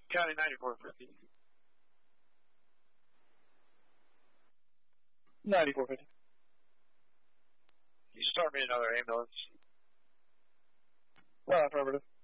County 9450. 9450. You start me another ambulance. Well, affirmative.